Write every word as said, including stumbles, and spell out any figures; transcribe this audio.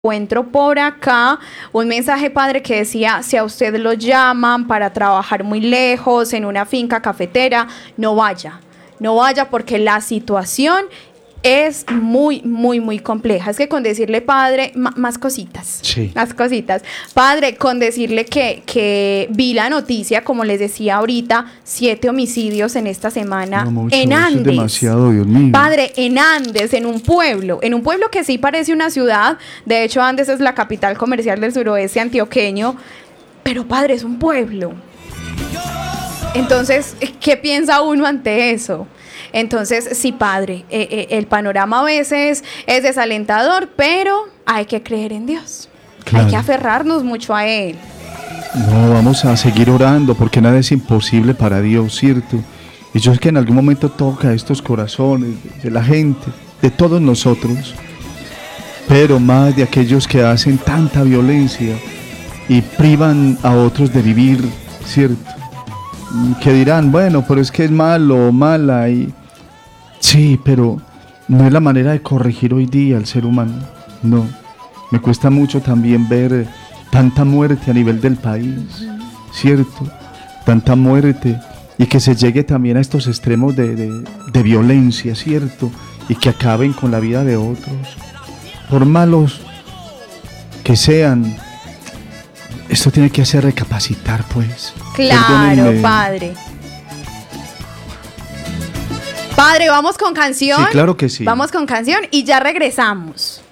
Encuentro por acá un mensaje, padre, que decía: si a usted lo llaman para trabajar muy lejos en una finca cafetera, no vaya, no vaya porque la situación es muy, muy, muy compleja. Es que con decirle, padre, m- más cositas, Sí. más cositas. Padre, con decirle que, que vi la noticia, como les decía ahorita, siete homicidios en esta semana No, mucho, en eso es Andes. demasiado, Dios mío. Padre, en Andes, en un pueblo, en un pueblo que sí parece una ciudad. De hecho, Andes es la capital comercial del suroeste antioqueño, pero padre, es un pueblo. Entonces, ¿qué piensa uno ante eso? Entonces, sí, padre, eh, eh, el panorama a veces es desalentador, pero hay que creer en Dios. Claro. Hay que aferrarnos mucho a Él. No, vamos a seguir orando porque nada es imposible para Dios, ¿cierto? Y yo sé que en algún momento toca estos corazones de la gente, de todos nosotros, pero más de aquellos que hacen tanta violencia y privan a otros de vivir, ¿cierto? Que dirán, bueno, pero es que es malo o mala y... Sí, pero no es la manera de corregir hoy día al ser humano, no. Me cuesta mucho también ver tanta muerte a nivel del país, ¿cierto? Tanta muerte y que se llegue también a estos extremos de, de, de violencia, ¿cierto? Y que acaben con la vida de otros. Por malos que sean, esto tiene que hacer recapacitar, pues. Claro, Perdónenme. padre. Padre, vamos con canción. Sí, claro que sí. Vamos con canción y ya regresamos.